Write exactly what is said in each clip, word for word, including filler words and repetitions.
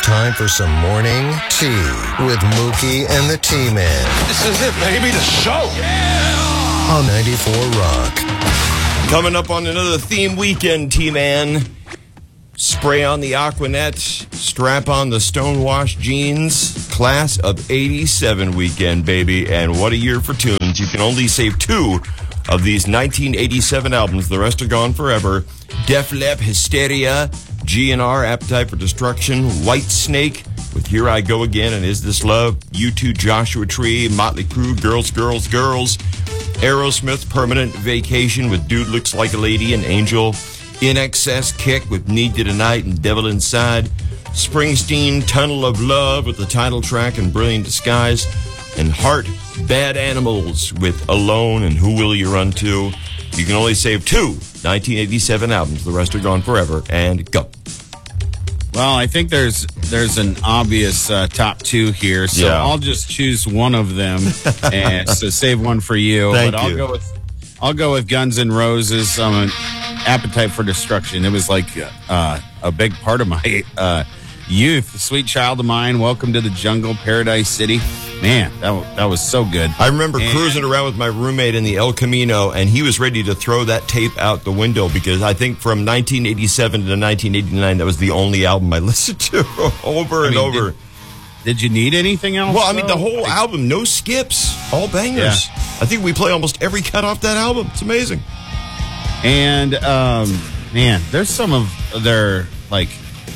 time for some morning tea with Mookie and the T-Man. This is it, baby, the show. Yeah! On ninety-four Rock. Coming up on another theme weekend, T-Man. Spray on the Aquanet, strap on the Stonewashed jeans. Class of eighty-seven weekend, baby. And what a year for tunes. You can only save two of these nineteen eighty-seven albums. The rest are gone forever. Def Lep, Hysteria, G N R, Appetite for Destruction, Whitesnake with Here I Go Again and Is This Love, U two, Joshua Tree, Motley Crue, Girls, Girls, Girls, Aerosmith, Permanent Vacation with Dude Looks Like a Lady and Angel, In Excess, Kick with Need You Tonight and Devil Inside, Springsteen, Tunnel of Love with the title track and Brilliant Disguise, and Heart, Bad Animals with Alone and Who Will You Run To. You can only save two nineteen eighty-seven albums. The rest are gone forever. And go. Well, I think there's there's an obvious uh, top two here, so Yeah. I'll just choose one of them and so save one for you. Thank but I'll you. go with I'll go with Guns N' Roses. Um, Appetite for Destruction. It was like uh, a big part of my uh, youth. Sweet Child of Mine. Welcome to the Jungle, Paradise City. Man, that that was so good. I remember And- cruising around with my roommate in the El Camino, and he was ready to throw that tape out the window because I think from nineteen eighty-seven to nineteen eighty-nine, that was the only album I listened to over I and mean, over. Did, did you need anything else? Well, I mean, the though? whole Like- album, no skips, all bangers. Yeah. I think we play almost every cut off that album. It's amazing. And um, man, there's some of their like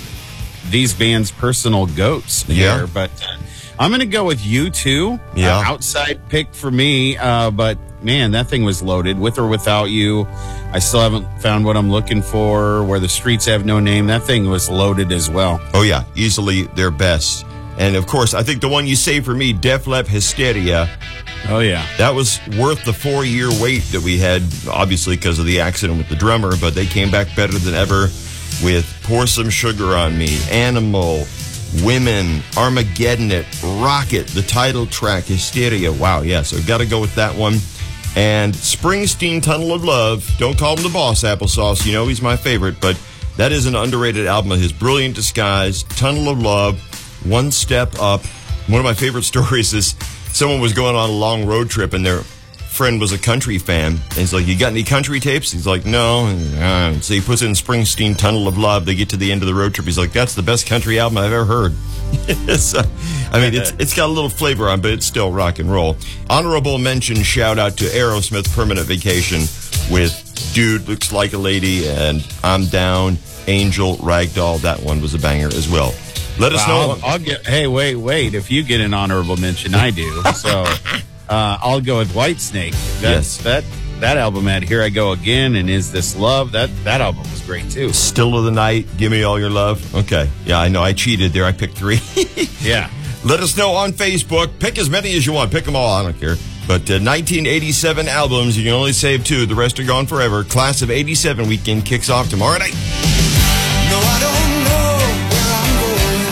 these bands' personal goats Yeah. here, but I'm going to go with U two. Yeah. Uh, outside pick for me, uh, but man, that thing was loaded. With or Without You, I still haven't found what I'm looking for. Where the Streets Have No Name, that thing was loaded as well. Oh, yeah, easily their best. And, of course, I think the one you saved for me, Def Lep, Hysteria, Oh yeah, that was worth the four-year wait that we had, obviously because of the accident with the drummer, but they came back better than ever with Pour Some Sugar on Me, Animal, Women, Armageddon It, Rocket, the title track, Hysteria. Wow, yeah, so got to go with that one. And Springsteen, Tunnel of Love. Don't call him the boss, Applesauce. You know he's my favorite, but that is an underrated album of his. Brilliant Disguise, Tunnel of Love, One Step Up. One of my favorite stories is someone was going on a long road trip and their friend was a country fan. And he's like, you got any country tapes? He's like, no. Uh, so he puts in Springsteen, Tunnel of Love. They get to the end of the road trip. He's like, that's the best country album I've ever heard. so, I mean, it's it's got a little flavor on, but it's still rock and roll. Honorable mention, shout out to Aerosmith, Permanent Vacation with Dude Looks Like a Lady and I'm Down, Angel, Ragdoll. That one was a banger as well. Let us Well, know. I'll, I'll get. Hey, wait, wait. If you get an honorable mention, I do. So uh, I'll go with Whitesnake. That, Yes. that that album had Here I Go Again and Is This Love. That that album was great too. Still of the Night, Give Me All Your Love. Okay. Yeah, I know. I cheated there. I picked three. Yeah. Let us know on Facebook. Pick as many as you want. Pick them all. I don't care. But uh, nineteen eighty-seven albums. You can only save two. The rest are gone forever. Class of eighty-seven weekend kicks off tomorrow night. No, I don't know where I'm going.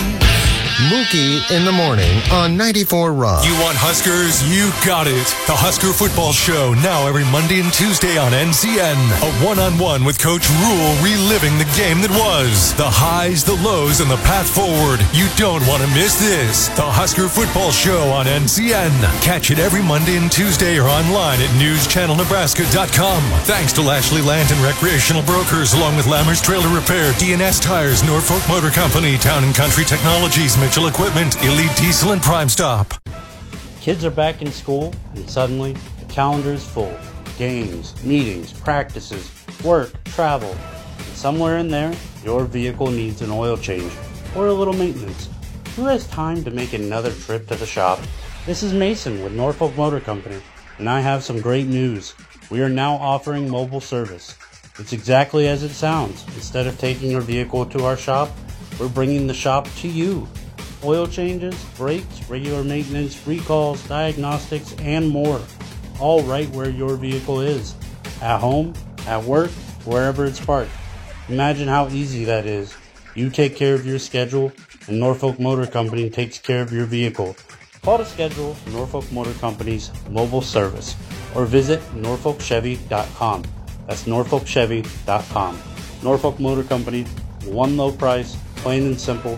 Mookie in the morning on ninety-four Rock. You want Huskers? You got it. The Husker Football Show, now every Monday and Tuesday on N C N. A one-on-one with Coach Rule, reliving the game that was. The highs, the lows, and the path forward. You don't want to miss this. The Husker Football Show on N C N. Catch it every Monday and Tuesday or online at news channel nebraska dot com. Thanks to Lashley Land and Recreational Brokers, along with Lammers Trailer Repair, D N S Tires, Norfolk Motor Company, Town and Country Technologies, Mitchell Equipment, Elite Diesel, and Prime Stop. Kids are back in school, and suddenly the calendar is full. Games, meetings, practices, work, travel. And somewhere in there, your vehicle needs an oil change or a little maintenance. Who has time to make another trip to the shop? This is Mason with Norfolk Motor Company, and I have some great news. We are now offering mobile service. It's exactly as it sounds. Instead of taking your vehicle to our shop, we're bringing the shop to you. Oil changes, brakes, regular maintenance, recalls, diagnostics, and more. All right where your vehicle is. At home, at work, wherever it's parked. Imagine how easy that is. You take care of your schedule, and Norfolk Motor Company takes care of your vehicle. Call to schedule Norfolk Motor Company's mobile service or visit norfolk chevy dot com. That's norfolk chevy dot com. Norfolk Motor Company, one low price, plain and simple,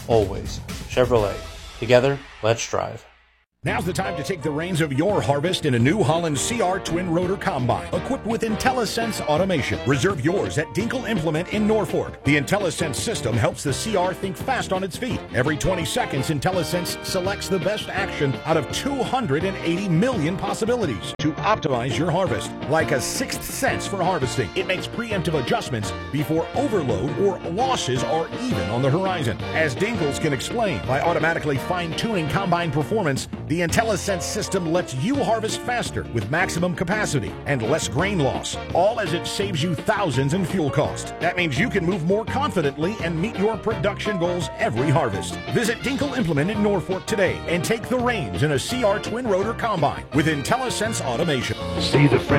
always. Chevrolet. Together, let's drive. Now's the time to take the reins of your harvest in a New Holland C R Twin Rotor Combine, equipped with IntelliSense automation. Reserve yours at Dinkle Implement in Norfolk. The IntelliSense system helps the C R think fast on its feet. Every twenty seconds, IntelliSense selects the best action out of two hundred eighty million possibilities to optimize your harvest. Like a sixth sense for harvesting, it makes preemptive adjustments before overload or losses are even on the horizon. As Dinkles can explain, by automatically fine-tuning combine performance, the IntelliSense system lets you harvest faster with maximum capacity and less grain loss, all as it saves you thousands in fuel cost. That means you can move more confidently and meet your production goals every harvest. Visit Dinkle Implement in Norfolk today and take the reins in a C R Twin Rotor Combine with IntelliSense automation. See the